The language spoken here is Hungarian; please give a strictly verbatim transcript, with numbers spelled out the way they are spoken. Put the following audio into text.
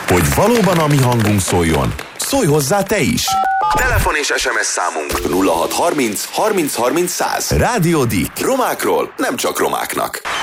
Hogy valóban a mi hangunk szóljon, szólj hozzá te is! Telefon és es em es számunk nulla hat harminc harminc harminc száz. Rádió Dick. Romákról, nem csak romáknak.